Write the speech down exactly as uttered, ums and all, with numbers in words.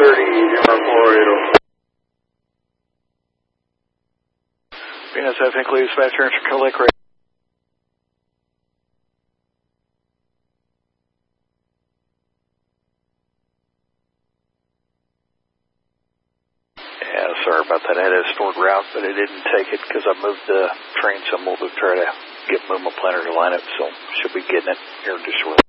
thirty, M R four eight oh. Venus, I think leaves dispatcher and Lake Radio. Yeah, sorry about that. I had a stored route, but I didn't take it because I moved the train symbol to try to get movement planner to line up, so should be getting it here just shortly.